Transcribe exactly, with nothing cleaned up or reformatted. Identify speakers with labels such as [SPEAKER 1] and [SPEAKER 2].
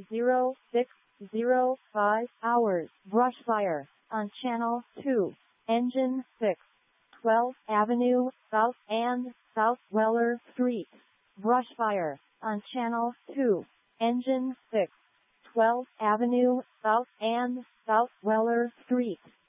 [SPEAKER 1] zero six zero five hours. Brush fire on Channel two. Engine six. twelfth Avenue South and South Weller Street. Brush fire on Channel two. Engine six. twelfth Avenue South and South Weller Street.